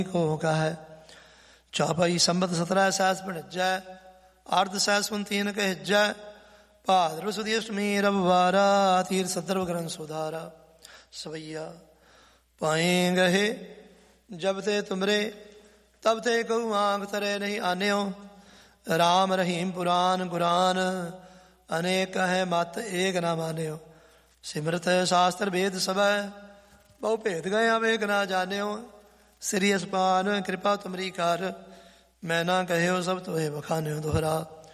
को कह चौपाई संबत 17 सहस बढ़ अर्ध सहस 29 कह भाद्र सुदी अष्टमी रविवारा तीर सदर्भ ग्रंथ सुधारा सवैया पाए गहे जब ते तुमरे तब ते कहूँ आंख तरे नहीं आने राम रहीम पुराण कुरान अनेक है मत एक न माने सिमरत शास्त्र वेद सब बहु भेद गए अब एक ना जाने श्री अस्पान कृपा तुमरी कार मैं ना कहे सब तो बखाने दोहरा